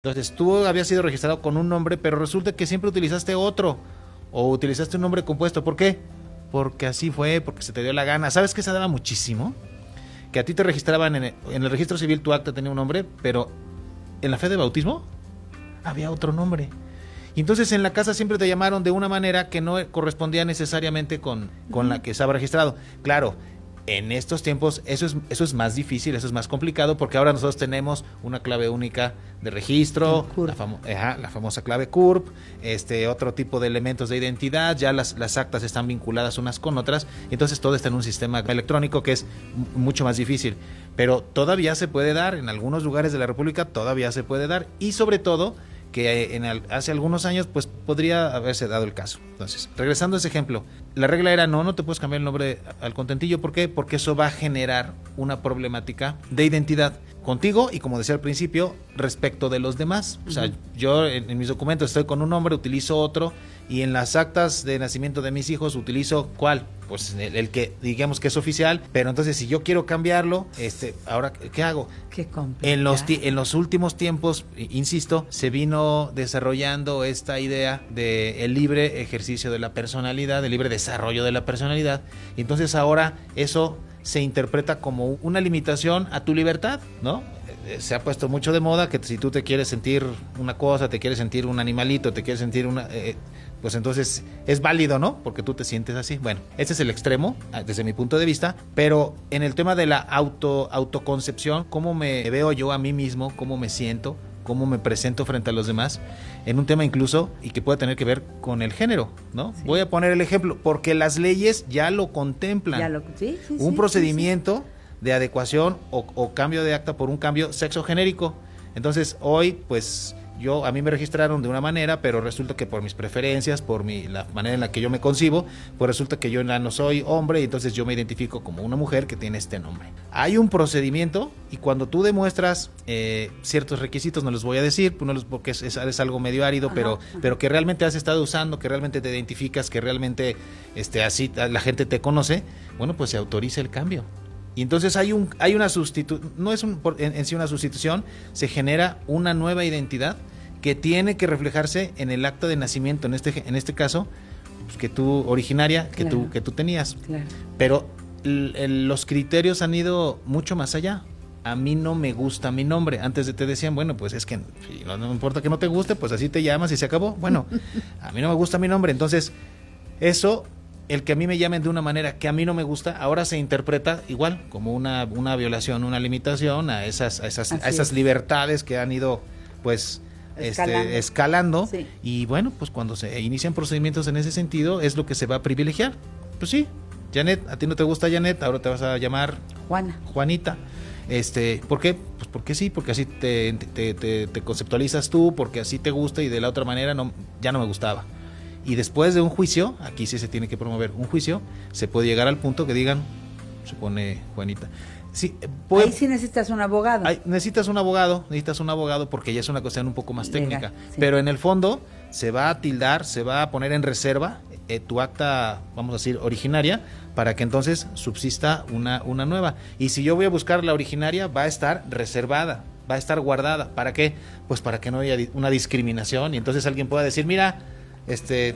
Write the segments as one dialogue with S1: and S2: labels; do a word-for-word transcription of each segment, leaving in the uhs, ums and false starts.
S1: Entonces tú habías sido registrado con un nombre, pero resulta que siempre utilizaste otro, o utilizaste un nombre compuesto. ¿Por qué? Porque así fue, porque se te dio la gana. ¿Sabes qué se daba muchísimo? Que a ti te registraban en el, en el registro civil, tu acta tenía un nombre, pero en la fe de bautismo había otro nombre. Y entonces en la casa siempre te llamaron de una manera que no correspondía necesariamente con, con la que estaba registrado. Claro, en estos tiempos eso es, eso es más difícil, eso es más complicado, porque ahora nosotros tenemos una clave única de registro, la, famo ajá, la famosa clave C U R P, este, otro tipo de elementos de identidad, ya las, las actas están vinculadas unas con otras, entonces todo está en un sistema electrónico que es mucho más difícil, pero todavía se puede dar, en algunos lugares de la República todavía se puede dar, y sobre todo que en el, hace algunos años pues podría haberse dado el caso. Entonces, regresando a ese ejemplo, la regla era no, no te puedes cambiar el nombre al contentillo. ¿Por qué? Porque eso va a generar una problemática de identidad contigo y, como decía al principio, respecto de los demás. O sea, uh-huh. yo en, en mis documentos estoy con un nombre, utilizo otro, y en las actas de nacimiento de mis hijos utilizo ¿cuál? Pues el, el que digamos que es oficial, pero entonces si yo quiero cambiarlo, este, ahora ¿qué hago?
S2: Qué complicado.
S1: En los en los últimos tiempos, insisto, se vino desarrollando esta idea de el libre ejercicio de la personalidad, el libre desarrollo de la personalidad, y entonces ahora eso se interpreta como una limitación a tu libertad, ¿no? Se ha puesto mucho de moda que si tú te quieres sentir una cosa, te quieres sentir un animalito, te quieres sentir una... Eh, pues entonces es válido, ¿no? Porque tú te sientes así. Bueno, ese es el extremo, desde mi punto de vista, pero en el tema de la auto autoconcepción, cómo me veo yo a mí mismo, cómo me siento, cómo me presento frente a los demás, en un tema incluso y que pueda tener que ver con el género, ¿no? Sí. Voy a poner el ejemplo, porque las leyes ya lo contemplan.
S2: Ya lo, sí, sí,
S1: un
S2: sí,
S1: procedimiento
S2: sí, sí.
S1: de adecuación o, o cambio de acta por un cambio sexogenérico. Entonces hoy pues yo a mí me registraron de una manera, pero resulta que por mis preferencias, por mi la manera en la que yo me concibo, pues resulta que yo ya no soy hombre y entonces yo me identifico como una mujer que tiene este nombre. Hay un procedimiento y cuando tú demuestras eh, ciertos requisitos, no los voy a decir, no los, porque es, es, es algo medio árido, ajá, pero ajá. pero que realmente has estado usando, que realmente te identificas, que realmente este así la gente te conoce, bueno, pues se autoriza el cambio. Y entonces hay un hay una sustitución, no es un, en, en sí una sustitución, se genera una nueva identidad que tiene que reflejarse en el acta de nacimiento, en este en este caso, pues, que tú originaria, que claro. tú que tú tenías.
S2: Claro.
S1: Pero el, el, los criterios han ido mucho más allá. A mí no me gusta mi nombre. Antes de te decían, bueno, pues es que no, no importa que no te guste, pues así te llamas y se acabó. Bueno, a mí no me gusta mi nombre, entonces eso, el que a mí me llamen de una manera que a mí no me gusta, ahora se interpreta igual como una, una violación, una limitación a esas, a esas, a esas libertades que han ido pues escalando, este, escalando. Sí. Y bueno, pues cuando se inician procedimientos en ese sentido es lo que se va a privilegiar. Pues sí, Janet, a ti no te gusta Janet, ahora te vas a llamar
S2: Juana.
S1: Juanita. Este, ¿por qué? Pues porque sí, porque así te, te, te, te conceptualizas tú, porque así te gusta y de la otra manera no, ya no me gustaba. Y después de un juicio, aquí sí se tiene que promover un juicio, se puede llegar al punto que digan, se pone Juanita. Sí, puede,
S2: ahí sí necesitas un abogado.
S1: Hay, necesitas un abogado, necesitas un abogado porque ya es una cuestión un poco más técnica.
S2: Legal, sí.
S1: Pero en el fondo se va a tildar, se va a poner en reserva eh, tu acta, vamos a decir, originaria, para que entonces subsista una, una nueva. Y si yo voy a buscar la originaria, va a estar reservada, va a estar guardada. ¿Para qué? Pues para que no haya una discriminación y entonces alguien pueda decir, mira, este...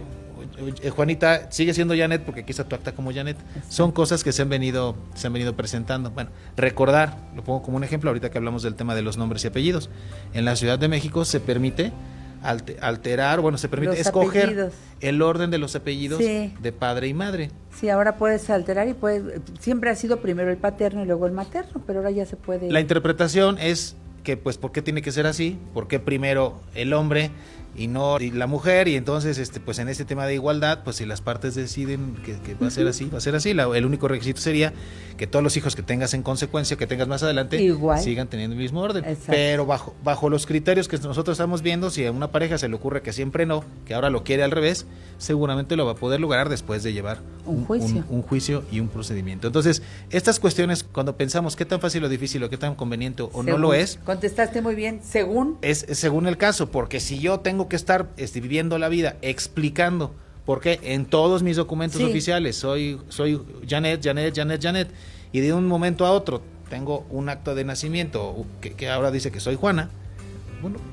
S1: Juanita, sigue siendo Janet porque aquí está tu acta como Janet. Son cosas que se han venido se han venido presentando. Bueno, recordar, lo pongo como un ejemplo ahorita que hablamos del tema de los nombres y apellidos. En la Ciudad de México se permite alterar, bueno, se permite
S2: los
S1: escoger
S2: apellidos.
S1: El orden de los apellidos sí. de padre y madre.
S2: Sí, ahora puedes alterar y puedes, siempre ha sido primero el paterno y luego el materno, pero ahora ya se puede.
S1: La interpretación es que pues ¿por qué tiene que ser así? ¿Por qué primero el hombre y no y la mujer? Y entonces este pues en este tema de igualdad, pues si las partes deciden que, que va a ser así, va a ser así. La, el único requisito sería que todos los hijos que tengas en consecuencia, que tengas más adelante,
S2: igual
S1: sigan teniendo el mismo orden.
S2: Exacto. Pero
S1: bajo bajo los criterios que nosotros estamos viendo, si a una pareja se le ocurre que siempre no, que ahora lo quiere al revés, seguramente lo va a poder lograr después de llevar
S2: un,
S1: un,
S2: juicio.
S1: un, un juicio y un procedimiento. Entonces, estas cuestiones, cuando pensamos qué tan fácil o difícil o qué tan conveniente o según, no lo es,
S2: contestaste muy bien, según
S1: es, es según el caso, porque si yo tengo que estar este, viviendo la vida explicando porque en todos mis documentos sí. oficiales soy soy Janet, Janet, Janet, Janet, y de un momento a otro tengo un acta de nacimiento que, que ahora dice que soy Juana, bueno,